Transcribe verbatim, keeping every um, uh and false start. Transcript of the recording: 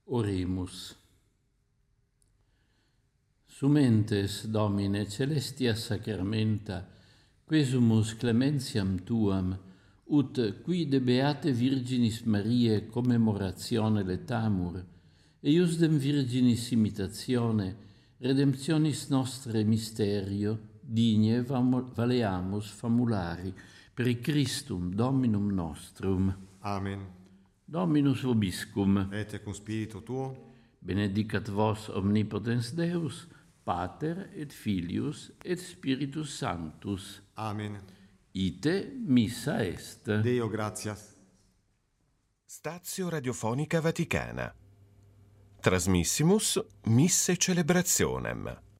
Oremus. Sumentes, Domine, celestia sacramenta, quesumus clementiam tuam, ut qui de beate Virginis Mariae commemoratione letamur, eiusdem Virginis imitatione, redemptionis nostre mysterio, digne valeamus famulari, per Christum Dominum nostrum. Amen. Dominus vobiscum. Et cum spiritu tuo. Benedicat vos omnipotens Deus, Pater et Filius et Spiritus Sanctus. Amen. Ite missa est. Deo gratias. Stazio Radiofonica Vaticana. Trasmissimus Misse Celebrationem.